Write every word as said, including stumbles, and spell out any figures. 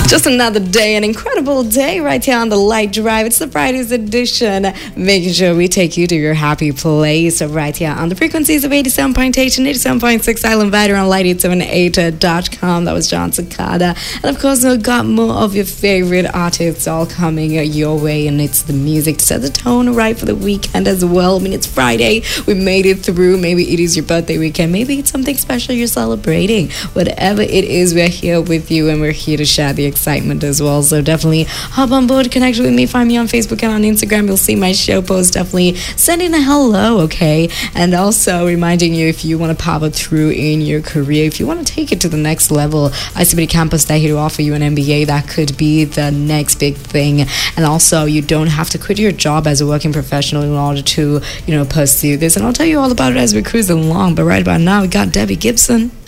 Just another day, an incredible day right here on the Light Drive. It's the Friday's edition, making sure we take you to your happy place right here on the frequencies of eighty-seven point eight and eighty-seven point six Island Vider on light eight seven eight dot com. That was John Cicada. And of course, we've got more of your favorite artists all coming your way, and it's the music to set the tone right for the weekend as well. I mean, it's Friday. We made it through. Maybe it is your birthday weekend. Maybe it's something special you're celebrating. Whatever it is, we're here with you, and we're here to share the excitement as well. So definitely hop on board, connect with me, find me on Facebook and on Instagram. You'll see my show post. Definitely sending a hello, okay? And also reminding you, if you want to power through in your career, if you want to take it to the next level, I C B T Campus, they're here to offer you an M B A. That could be the next big thing. And also, you don't have to quit your job as a working professional in order to, you know, pursue this. And I'll tell you all about it as we cruise along. But right about now, we got Debbie Gibson.